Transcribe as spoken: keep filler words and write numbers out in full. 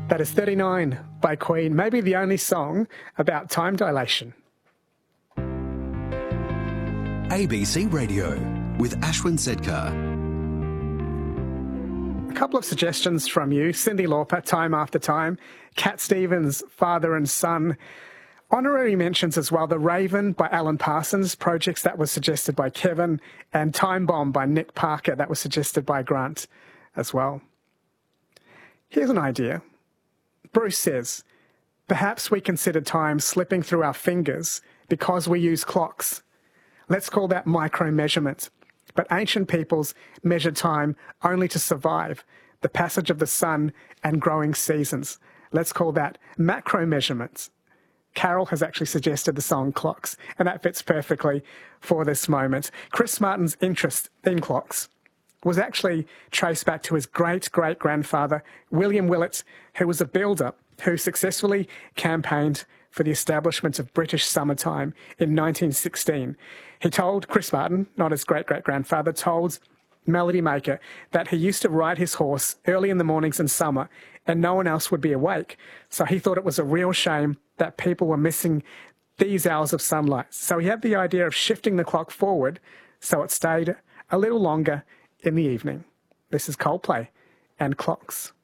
That is thirty-nine by Queen, maybe the only song about time dilation. A B C Radio with Ashwin Sedkar. A couple of suggestions from you. Cyndi Lauper, Time After Time. Cat Stevens, Father and Son. Honorary mentions as well, The Raven by Alan Parsons, projects that was suggested by Kevin, and Time Bomb by Nick Parker, that was suggested by Grant as well. Here's an idea. Bruce says, perhaps we consider time slipping through our fingers because we use clocks. Let's call that micro-measurement. But ancient peoples measured time only to survive, the passage of the sun and growing seasons. Let's call that macro-measurements. Carol has actually suggested the song Clocks, and that fits perfectly for this moment. Chris Martin's interest in clocks was actually traced back to his great-great-grandfather, William Willett, who was a builder who successfully campaigned for the establishment of British summertime in nineteen sixteen. He told, Chris Martin, not his great-great-grandfather, told Melody Maker that he used to ride his horse early in the mornings in summer and no one else would be awake. So he thought it was a real shame that people were missing these hours of sunlight. So he had the idea of shifting the clock forward so it stayed a little longer in the evening. This is Coldplay and Clocks.